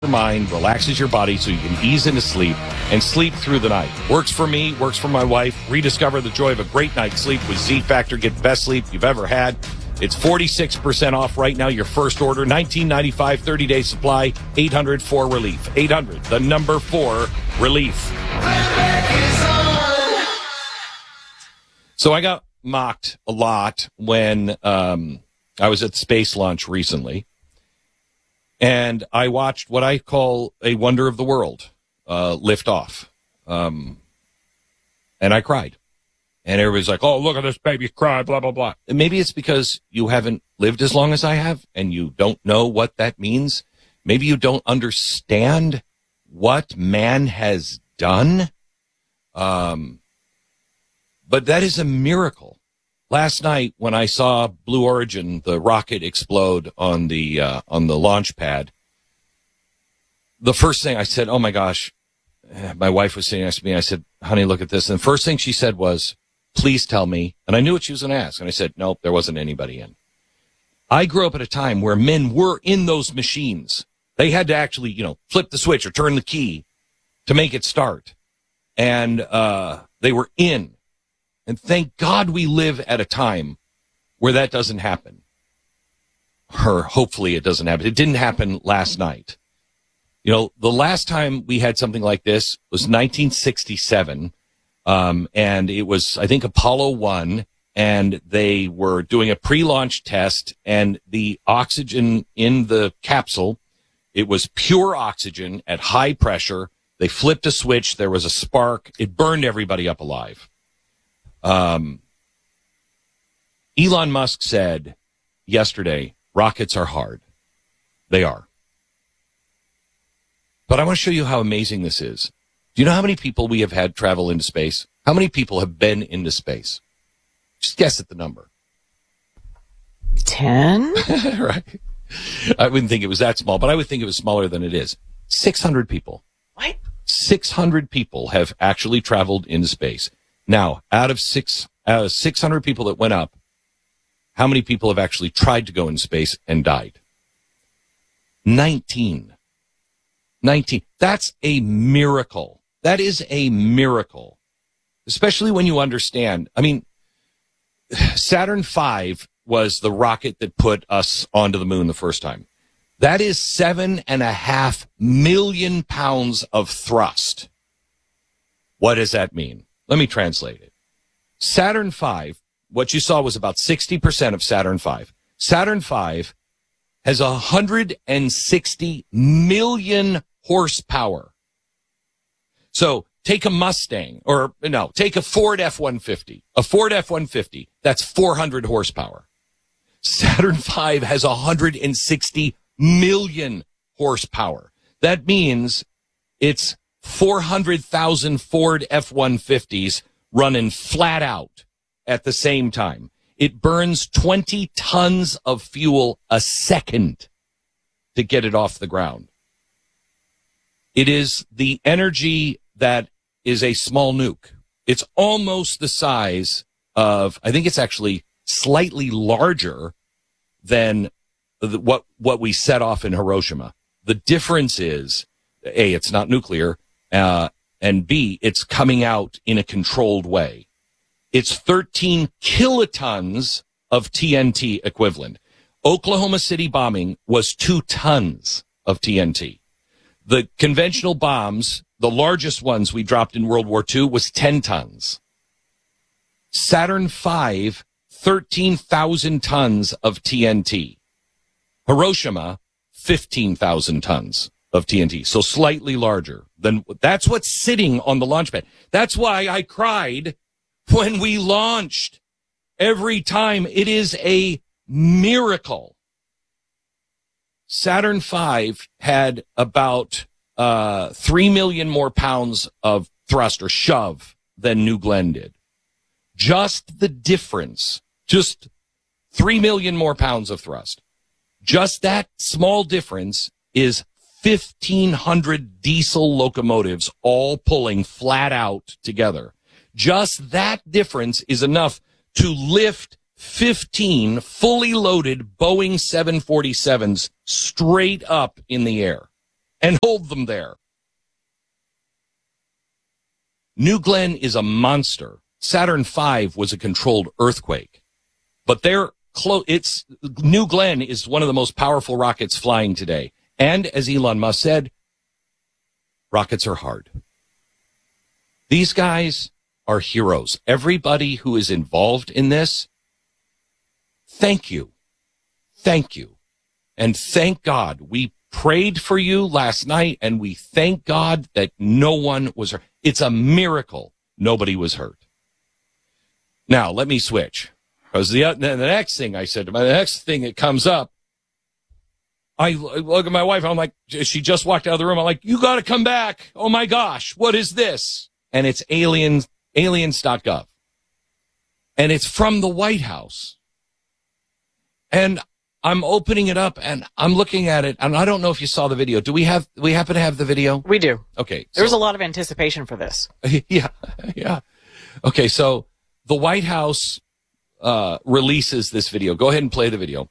your mind, relaxes your body so you can ease into sleep and sleep through the night. Works for me, works for my wife. Rediscover the joy of a great night's sleep with Z Factor. Get the best sleep you've ever had. It's 46% off right now. Your first order, $19.95, 30-day supply, 800-4-RELIEF. 800, the number 4, relief. So I got mocked a lot when I was at space launch recently. And I watched what I call a wonder of the world lift off. And I cried. And everybody's like, oh, look at this baby cry, blah, blah, blah. And maybe it's because you haven't lived as long as I have and you don't know what that means. Maybe you don't understand what man has done. But that is a miracle. Last night when I saw Blue Origin, the rocket, explode on the launch pad, the first thing I said, oh my gosh, my wife was sitting next to me. I said, honey, look at this. And the first thing she said was, please tell me. And I knew what she was going to ask. And I said, nope, there wasn't anybody in. I grew up at a time where men were in those machines. They had to actually, flip the switch or turn the key to make it start. And they were in. And thank God we live at a time where that doesn't happen. Or hopefully it doesn't happen. It didn't happen last night. The last time we had something like this was 1967. And it was, I think, Apollo 1, and they were doing a pre-launch test, and the oxygen in the capsule, it was pure oxygen at high pressure. They flipped a switch. There was a spark. It burned everybody up alive. Elon Musk said yesterday, rockets are hard. They are. But I want to show you how amazing this is. Do you know how many people we have had travel into space? How many people have been into space? Just guess at the number. 10? Right. I wouldn't think it was that small, but I would think it was smaller than it is. 600 people. What? 600 people have actually traveled into space. Now, out of 600 people that went up, how many people have actually tried to go into space and died? 19. That's a miracle. That is a miracle, especially when you understand. I mean, Saturn V was the rocket that put us onto the moon the first time. That is 7.5 million pounds of thrust. What does that mean? Let me translate it. Saturn V, what you saw was about 60% of Saturn V. Saturn V has 160 million horsepower. So take a Mustang, take a Ford F-150. A Ford F-150, that's 400 horsepower. Saturn V has 160 million horsepower. That means it's 400,000 Ford F-150s running flat out at the same time. It burns 20 tons of fuel a second to get it off the ground. It is the energy that is a small nuke. It's almost the size of, I think it's actually slightly larger than what we set off in Hiroshima. The difference is, A, it's not nuclear, and B, it's coming out in a controlled way. It's 13 kilotons of TNT equivalent. Oklahoma City bombing was 2 tons of TNT. The conventional bombs, the largest ones we dropped in World War II, was 10 tons. Saturn V, 13,000 tons of TNT. Hiroshima, 15,000 tons of TNT. So slightly larger than, that's what's sitting on the launch pad. That's why I cried when we launched. Every time, it is a miracle. Saturn V had about 3 million more pounds of thrust or shove than New Glenn did. Just the difference, just 3 million more pounds of thrust. Just that small difference is 1,500 diesel locomotives all pulling flat out together. Just that difference is enough to lift 15 fully loaded Boeing 747s straight up in the air. and hold them there. New Glenn is a monster. Saturn V was a controlled earthquake. But New Glenn is one of the most powerful rockets flying today. And as Elon Musk said, rockets are hard. These guys are heroes. Everybody who is involved in this, thank you. Thank you. And thank God. We prayed for you last night, and we thank God that no one was hurt. It's a miracle nobody was hurt. Now, let me switch. Because the next thing I said, the next thing that comes up, I look at my wife, I'm like, she just walked out of the room. I'm like, you got to come back. Oh, my gosh, what is this? And it's aliens.gov. And it's from the White House. And I'm opening it up and I'm looking at it, and I don't know if you saw the video. Do we happen to have the video? We do. Okay. There's a lot of anticipation for this. Yeah. Okay, so the White House releases this video. Go ahead and play the video.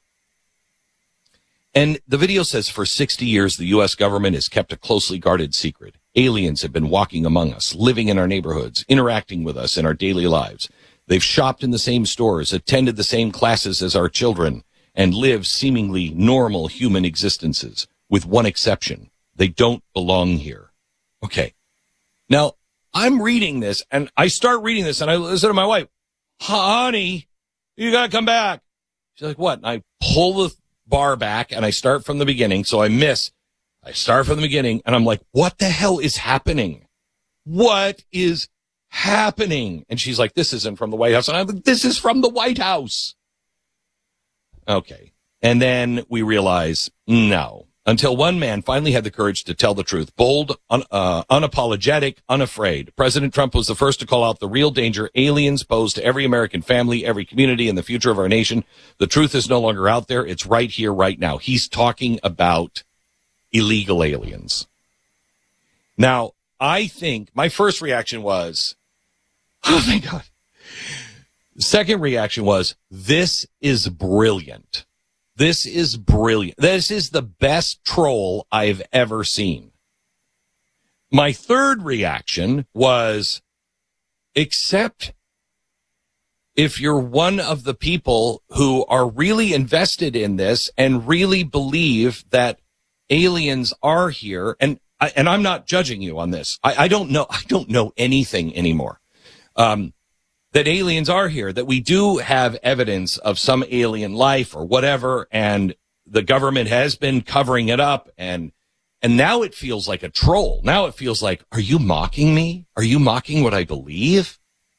And the video says, for 60 years, the U.S. government has kept a closely guarded secret. Aliens have been walking among us, living in our neighborhoods, interacting with us in our daily lives. They've shopped in the same stores, attended the same classes as our children, and live seemingly normal human existences, with one exception. They don't belong here. Okay. Now, I'm reading this, and I start reading this, and I listen to my wife, honey, you got to come back. She's like, what? And I pull the bar back, and I start from the beginning, so I start from the beginning, and I'm like, what the hell is happening? What is happening? And she's like, this isn't from the White House. And I'm like, this is from the White House. Okay. And then we realize, no. Until one man finally had the courage to tell the truth. Bold, unapologetic, unafraid. President Trump was the first to call out the real danger aliens pose to every American family, every community, and the future of our nation. The truth is no longer out there. It's right here, right now. He's talking about illegal aliens. Now, I think my first reaction was, oh, my God. The second reaction was, this is brilliant. This is brilliant. This is the best troll I've ever seen. My third reaction was, except if you're one of the people who are really invested in this and really believe that aliens are here, and I'm not judging you on this. I don't know anything anymore. That aliens are here, that we do have evidence of some alien life or whatever, and the government has been covering it up, and now it feels like a troll. Now it feels like, are you mocking me? Are you mocking what I believe?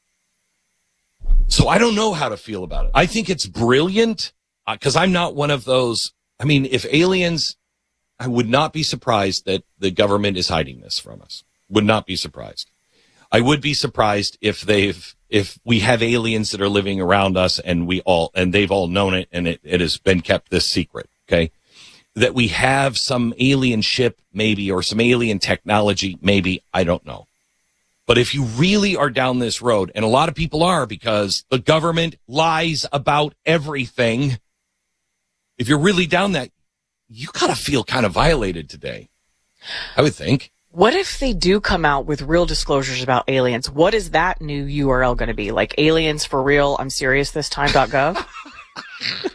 So I don't know how to feel about it. I think it's brilliant, because I'm not one of those. I mean, if aliens, I would not be surprised that the government is hiding this from us. Would not be surprised. I would be surprised if we have aliens that are living around us and they've all known it, and it has been kept this secret. Okay. That we have some alien ship maybe, or some alien technology, maybe, I don't know. But if you really are down this road, and a lot of people are, because the government lies about everything, if you're really down that, you gotta feel kind of violated today, I would think. What if they do come out with real disclosures about aliens? What is that new URL going to be? Like, aliens for real, I'm serious this time.gov? I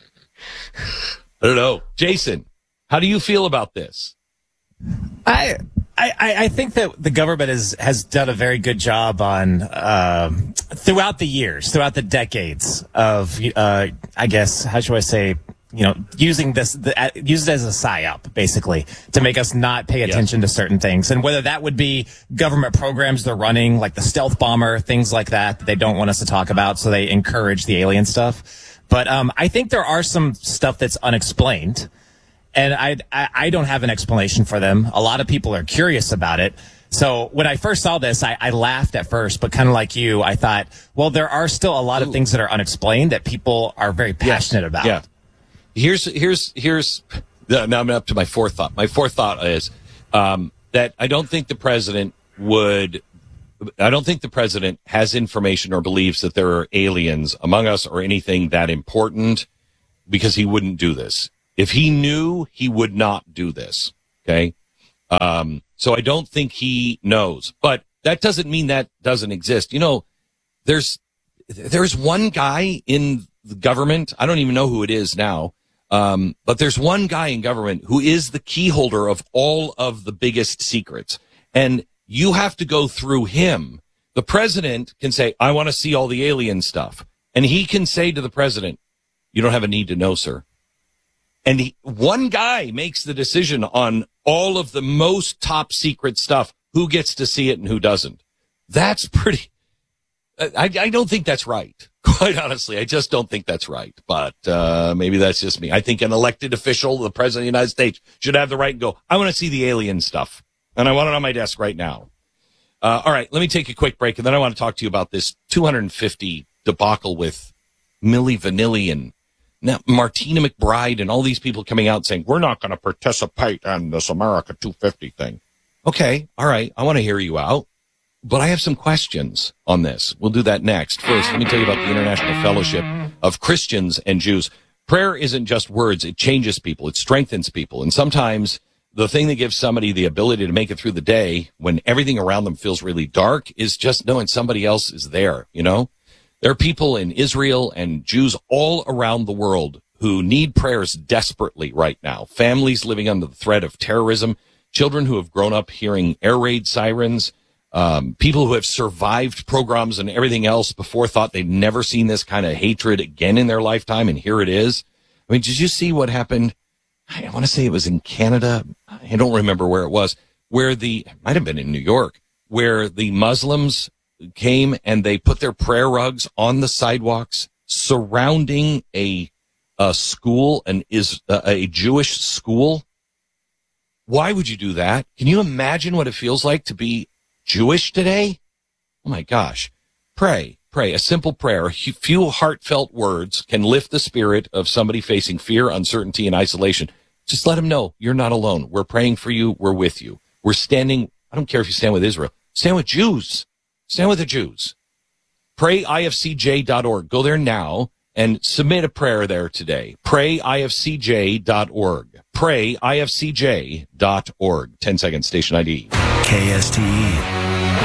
don't know. Jason, how do you feel about this? I think that the government has done a very good job on throughout the years, throughout the decades of I guess, how should I say, using use it as a psyop, basically, to make us not pay attention to certain things. And whether that would be government programs they're running, like the stealth bomber, things like that they don't want us to talk about, so they encourage the alien stuff. But I think there are some stuff that's unexplained, and I don't have an explanation for them. A lot of people are curious about it. So when I first saw this, I laughed at first, but kind of like you, I thought, well, there are still a lot of things that are unexplained that people are very passionate about. Yeah. Here's now I'm up to my fourth thought. My fourth thought is that I don't think the president has information or believes that there are aliens among us or anything that important, because he wouldn't do this. If he knew, he would not do this. Okay. So I don't think he knows, but that doesn't mean that doesn't exist. You know, there's one guy in the government. I don't even know who it is now. But there's one guy in government who is the key holder of all of the biggest secrets. And you have to go through him. The president can say, I want to see all the alien stuff. And he can say to the president, you don't have a need to know, sir. And one guy makes the decision on all of the most top secret stuff, who gets to see it and who doesn't. That's pretty, I don't think that's right. Quite honestly, I just don't think that's right. But maybe that's just me. I think an elected official, the president of the United States, should have the right to go, I want to see the alien stuff. And I want it on my desk right now. All right, let me take a quick break, and then I want to talk to you about this 250 debacle with Milli Vanilli and now Martina McBride and all these people coming out saying, we're not going to participate in this America 250 thing. Okay, all right, I want to hear you out. But I have some questions on this. We'll do that next. First, let me tell you about the International Fellowship of Christians and Jews. Prayer isn't just words. It changes people. It strengthens people. And sometimes the thing that gives somebody the ability to make it through the day when everything around them feels really dark is just knowing somebody else is there, you know? There are people in Israel and Jews all around the world who need prayers desperately right now. Families living under the threat of terrorism, children who have grown up hearing air raid sirens, people who have survived pogroms and everything else before thought they'd never seen this kind of hatred again in their lifetime, and here it is. I mean, did you see what happened? I want to say it was in Canada. I don't remember where it was, it might have been in New York, where the Muslims came and they put their prayer rugs on the sidewalks surrounding a school, a Jewish school. Why would you do that? Can you imagine what it feels like to be Jewish today? Oh my gosh. Pray. A simple prayer, a few heartfelt words can lift the spirit of somebody facing fear, uncertainty, and isolation. Just let them know you're not alone. We're praying for you. We're with you. We're standing. I don't care if you stand with Israel. Stand with Jews. Stand with the Jews. PrayIFCJ.org. Go there now and submit a prayer there today. PrayIFCJ.org. PrayIFCJ.org. 10 seconds, station ID. KSTE.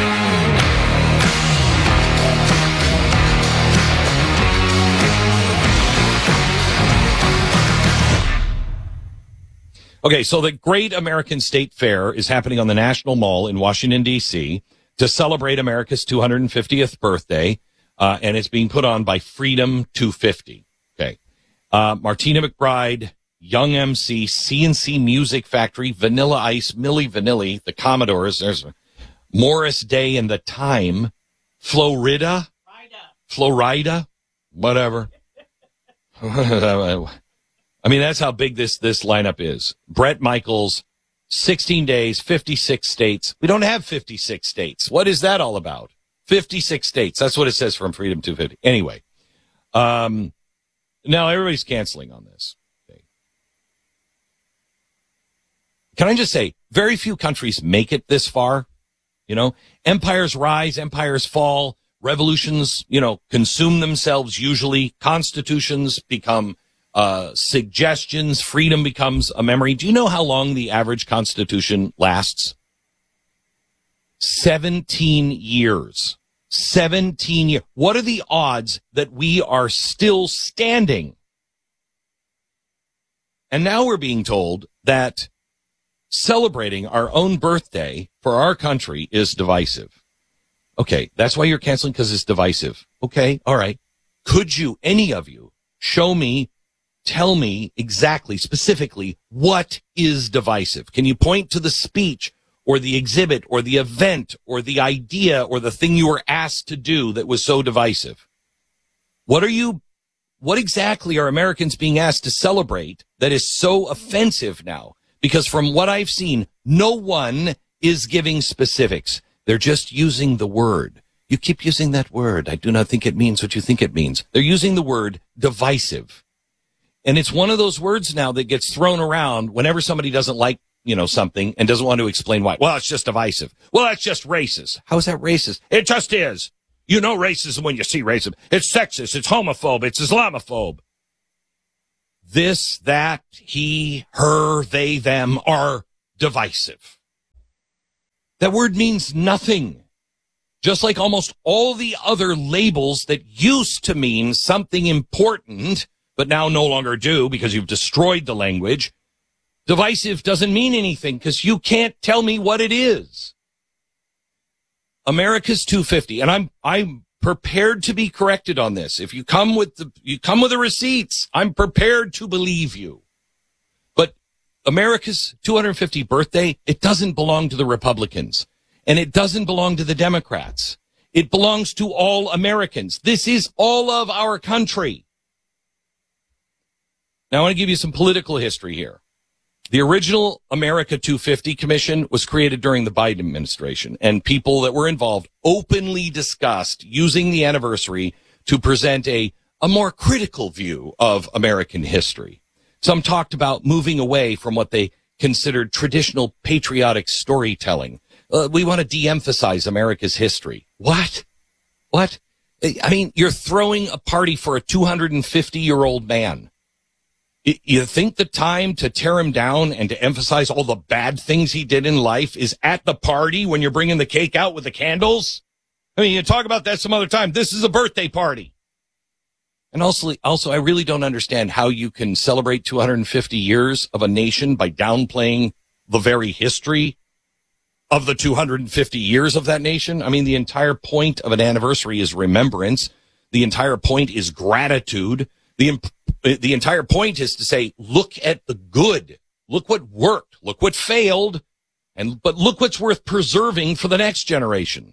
Okay, so the Great American State Fair is happening on the National Mall in Washington, D.C. to celebrate America's 250th birthday, and it's being put on by Freedom 250. Okay. Martina McBride, Young MC, CNC Music Factory, Vanilla Ice, Milli Vanilli, the Commodores, there's Morris Day and the Time, Florida, whatever. I mean, that's how big this lineup is. Bret Michaels, 16 days, 56 states. We don't have 56 states. What is that all about? 56 states. That's what it says from Freedom 250. Anyway, now everybody's canceling on this. Okay. Can I just say, very few countries make it this far. You know, empires rise, empires fall, revolutions, consume themselves usually. Constitutions become suggestions, freedom becomes a memory. Do you know how long the average constitution lasts? 17 years. 17 years. What are the odds that we are still standing? And now we're being told that celebrating our own birthday for our country is divisive. Okay, that's why you're canceling, because it's divisive. Okay, all right. Could you, any of you, tell me exactly, specifically, what is divisive? Can you point to the speech or the exhibit or the event or the idea or the thing you were asked to do that was so divisive? What exactly are Americans being asked to celebrate that is so offensive now? Because from what I've seen, no one is giving specifics. They're just using the word. You keep using that word. I do not think it means what you think it means. They're using the word divisive. And it's one of those words now that gets thrown around whenever somebody doesn't like, something and doesn't want to explain why. Well, it's just divisive. Well, that's just racist. How is that racist? It just is. You know racism when you see racism. It's sexist. It's homophobe. It's Islamophobe. This, that, he, her, they, them are divisive. That word means nothing. Just like almost all the other labels that used to mean something important, but now no longer do because you've destroyed the language. Divisive doesn't mean anything because you can't tell me what it is. America's 250, and I'm prepared to be corrected on this. If you come with the receipts, I'm prepared to believe you. But America's 250 birthday, it doesn't belong to the Republicans. And it doesn't belong to the Democrats. It belongs to all Americans. This is all of our country. Now, I want to give you some political history here. The original America 250 Commission was created during the Biden administration, and people that were involved openly discussed using the anniversary to present a more critical view of American history. Some talked about moving away from what they considered traditional patriotic storytelling. We want to de-emphasize America's history. What? I mean, you're throwing a party for a 250-year-old man. You think the time to tear him down and to emphasize all the bad things he did in life is at the party when you're bringing the cake out with the candles? I mean, you talk about that some other time. This is a birthday party. And also, I really don't understand how you can celebrate 250 years of a nation by downplaying the very history of the 250 years of that nation. I mean, the entire point of an anniversary is remembrance. The entire point is gratitude. The entire point is to say, look at the good. Look what worked. Look what failed. But look what's worth preserving for the next generation.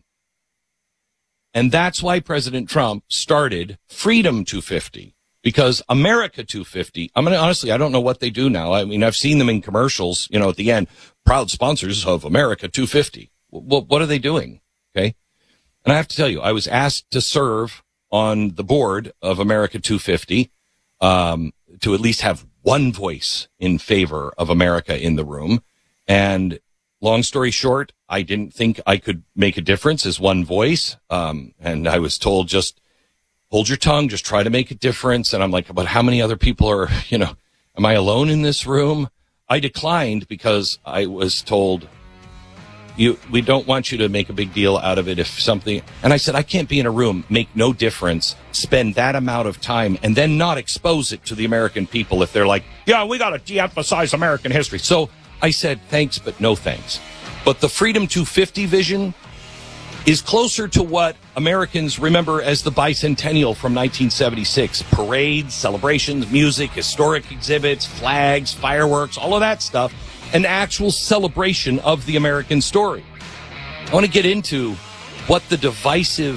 And that's why President Trump started Freedom 250. Because America 250, honestly, I don't know what they do now. I mean, I've seen them in commercials, at the end, proud sponsors of America 250. What are they doing? Okay. And I have to tell you, I was asked to serve on the board of America 250, to at least have one voice in favor of America in the room. And long story short, I didn't think I could make a difference as one voice. And I was told, just hold your tongue, just try to make a difference. And I'm like, but how many other people are, am I alone in this room? I declined because I was told, we don't want you to make a big deal out of it if something, and I said, I can't be in a room, make no difference, spend that amount of time, and then not expose it to the American people if they're like, yeah, we got to de-emphasize American history. So I said, thanks, but no thanks. But the Freedom 250 vision is closer to what Americans remember as the bicentennial from 1976. Parades, celebrations, music, historic exhibits, flags, fireworks, all of that stuff. An actual celebration of the American story. I want to get into what the divisive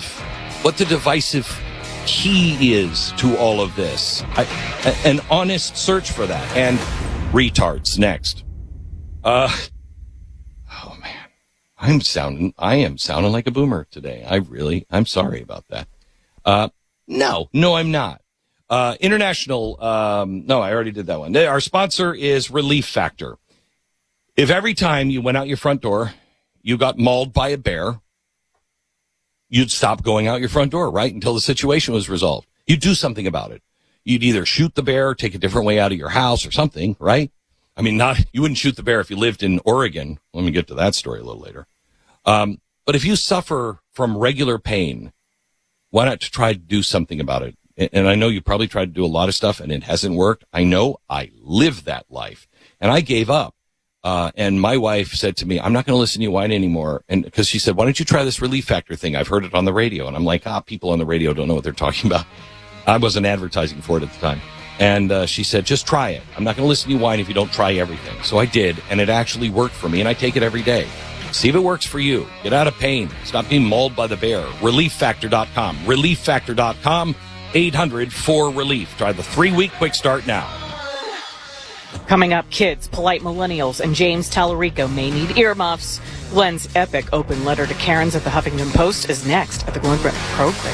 key is to all of this. An honest search for that. And retards next. Oh man. I am sounding like a boomer today. I'm sorry about that. No, I'm not. International, no, I already did that one. Our sponsor is Relief Factor. If every time you went out your front door, you got mauled by a bear, you'd stop going out your front door, right? Until the situation was resolved. You'd do something about it. You'd either shoot the bear, take a different way out of your house or something, right? I mean, you wouldn't shoot the bear if you lived in Oregon. Let me get to that story a little later. But if you suffer from regular pain, why not try to do something about it? And I know you probably tried to do a lot of stuff and it hasn't worked. I know I lived that life and I gave up. And my wife said to me, I'm not going to listen to you whine anymore. And because she said, why don't you try this Relief Factor thing? I've heard it on the radio. And I'm like, people on the radio don't know what they're talking about. I wasn't advertising for it at the time. And she said, just try it. I'm not going to listen to you whine if you don't try everything. So I did. And it actually worked for me. And I take it every day. See if it works for you. Get out of pain. Stop being mauled by the bear. ReliefFactor.com. ReliefFactor.com. 800-4RELIEF. Try the 3-week quick start now. Coming up, kids, polite millennials, and James Tallarico may need earmuffs. Glenn's epic open letter to Karens at the Huffington Post is next at the Glenn Grant program.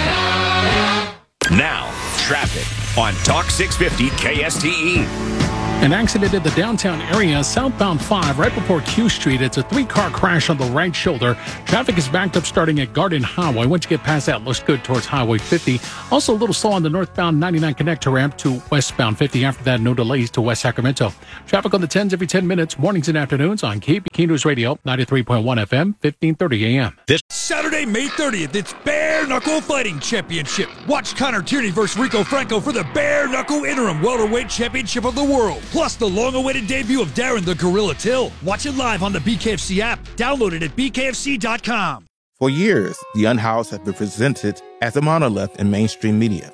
Now, traffic on Talk 650 KSTE. An accident in the downtown area, southbound 5, right before Q Street. It's a 3-car crash on the right shoulder. Traffic is backed up starting at Garden Highway. Once you get past that, looks good towards Highway 50. Also a little slow on the northbound 99 connector ramp to westbound 50. After that, no delays to West Sacramento. Traffic on the 10s every 10 minutes, mornings and afternoons on KPK News Radio, 93.1 FM, 1530 AM. This Saturday, May 30th, it's Bare Knuckle Fighting Championship. Watch Connor Tierney versus Rico Franco for the Bare Knuckle Interim Welterweight Championship of the World. Plus the long-awaited debut of Darren the Gorilla Till. Watch it live on the BKFC app. Download it at bkfc.com. For years, The Unhoused has been presented as a monolith in mainstream media.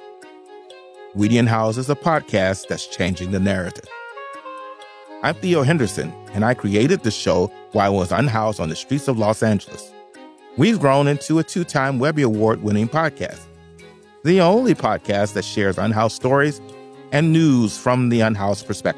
We the Unhoused is a podcast that's changing the narrative. I'm Theo Henderson, and I created the show while I was unhoused on the streets of Los Angeles. We've grown into a 2-time Webby Award-winning podcast. The only podcast that shares unhoused stories and news from the unhoused perspective.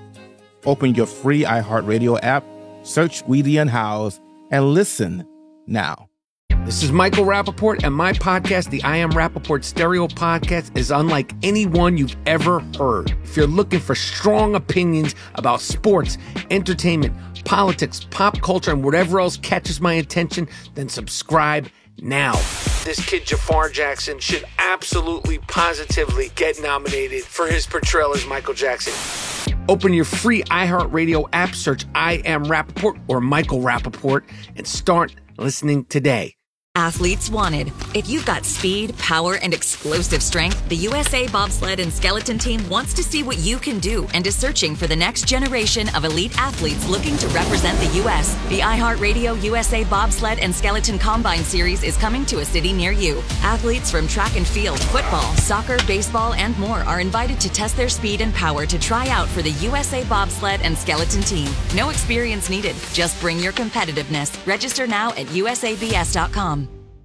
Open your free iHeartRadio app, search We the Unhoused, and listen now. This is Michael Rappaport, and my podcast, the I Am Rappaport Stereo Podcast, is unlike any one you've ever heard. If you're looking for strong opinions about sports, entertainment, politics, pop culture, and whatever else catches my attention, then subscribe now. This kid, Jafar Jackson, should absolutely, positively get nominated for his portrayal as Michael Jackson. Open your free iHeartRadio app, search I Am Rappaport or Michael Rappaport, and start listening today. Athletes wanted. If you've got speed, power, and explosive strength, the USA Bobsled and Skeleton Team wants to see what you can do and is searching for the next generation of elite athletes looking to represent the U.S. The iHeartRadio USA Bobsled and Skeleton Combine Series is coming to a city near you. Athletes from track and field, football, soccer, baseball, and more are invited to test their speed and power to try out for the USA Bobsled and Skeleton Team. No experience needed. Just bring your competitiveness. Register now at usabs.com.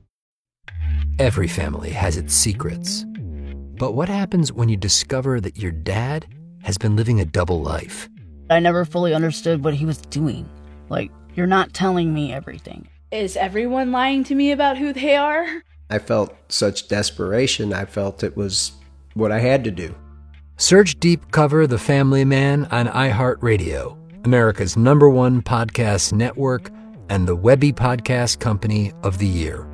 Every family has its secrets. But what happens when you discover that your dad has been living a double life? I never fully understood what he was doing. Like, you're not telling me everything. Is everyone lying to me about who they are? I felt such desperation. I felt it was what I had to do. Search Deep Cover The Family Man on iHeartRadio, America's #1 podcast network and the Webby Podcast Company of the Year.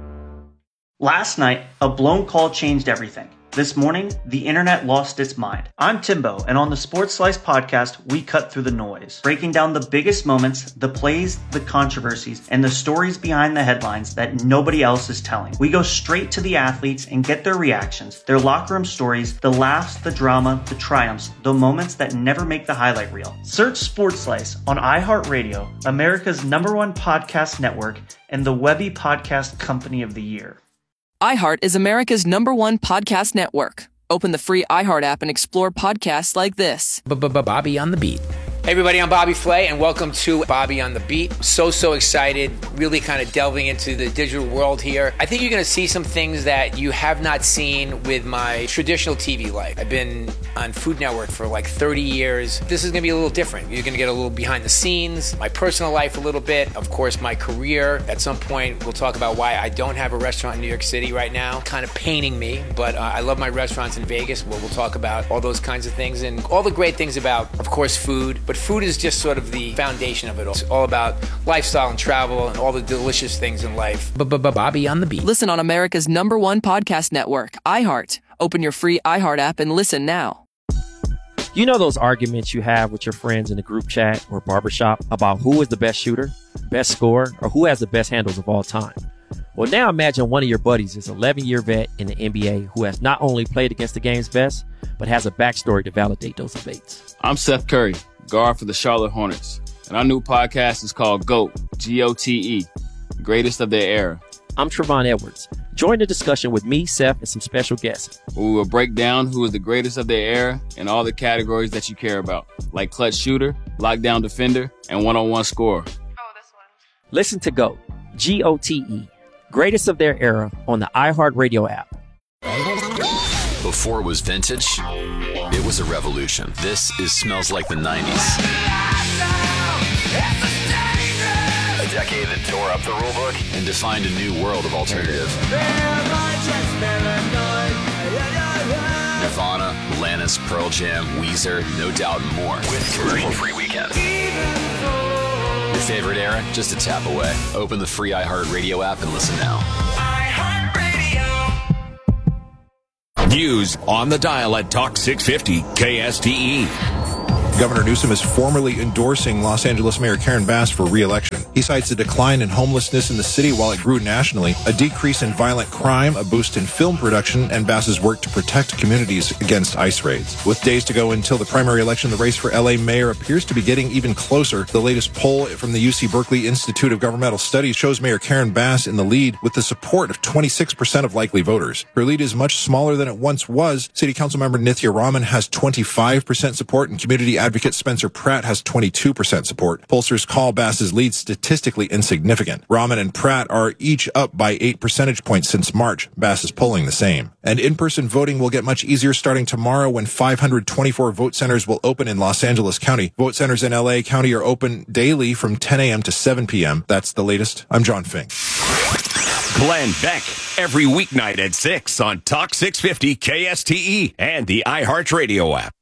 Last night, a blown call changed everything. This morning, the internet lost its mind. I'm Timbo, and on the Sports Slice podcast, we cut through the noise, breaking down the biggest moments, the plays, the controversies, and the stories behind the headlines that nobody else is telling. We go straight to the athletes and get their reactions, their locker room stories, the laughs, the drama, the triumphs, the moments that never make the highlight reel. Search Sports Slice on iHeartRadio, America's #1 podcast network, and the Webby Podcast Company of the Year. iHeart is America's #1 podcast network. Open the free iHeart app and explore podcasts like this. Bobby on the Beat. Hey everybody, I'm Bobby Flay, and welcome to Bobby on the Beat. So excited, really kind of delving into the digital world here. I think you're going to see some things that you have not seen with my traditional TV life. I've been on Food Network for like 30 years. This is going to be a little different. You're going to get a little behind the scenes, my personal life a little bit, of course my career. At some point, we'll talk about why I don't have a restaurant in New York City right now. Kind of paining me, but I love my restaurants in Vegas. We'll talk about all those kinds of things and all the great things about, of course, food. But food is just sort of the foundation of it all. It's all about lifestyle and travel and all the delicious things in life. Bobby on the Beat. Listen on America's #1 podcast network, iHeart. Open your free iHeart app and listen now. You know those arguments you have with your friends in a group chat or barbershop about who is the best shooter, best scorer, or who has the best handles of all time? Well, now imagine one of your buddies is an 11-year vet in the NBA who has not only played against the game's best, but has a backstory to validate those debates. I'm Seth Curry, guard for the Charlotte Hornets, and our new podcast is called GOAT, G-O-T-E, Greatest of Their Era. I'm Trevon Edwards. Join the discussion with me, Seth, and some special guests. We will break down who is the greatest of their era in all the categories that you care about, like clutch shooter, lockdown defender, and one-on-one scorer. Listen to GOAT, G-O-T-E, Greatest of Their Era on the iHeartRadio app. Before it was vintage, it was a revolution. This is Smells Like the 90s. A decade that tore up the rulebook and defined a new world of alternative. Nirvana, Alanis, Pearl Jam, Weezer, No Doubt, and more. With commercial-free weekend. Your favorite era? Just a tap away. Open the free iHeartRadio app and listen now. News on the dial at Talk 650 KSTE. Governor Newsom is formally endorsing Los Angeles Mayor Karen Bass for re-election. He cites a decline in homelessness in the city while it grew nationally, a decrease in violent crime, a boost in film production, and Bass's work to protect communities against ICE raids. With days to go until the primary election, the race for LA mayor appears to be getting even closer. The latest poll from the UC Berkeley Institute of Governmental Studies shows Mayor Karen Bass in the lead with the support of 26% of likely voters. Her lead is much smaller than it once was. City Council member Nithya Raman has 25% support, and community advocate Spencer Pratt has 22% support. Pollsters call Bass's lead statistically insignificant. Raman and Pratt are each up by 8 percentage points since March. Bass is polling the same. And in-person voting will get much easier starting tomorrow when 524 vote centers will open in Los Angeles County. Vote centers in LA County are open daily from 10 a.m. to 7 p.m. That's the latest. I'm John Fink. Glenn Beck, every weeknight at 6 on Talk 650 KSTE and the iHeartRadio app.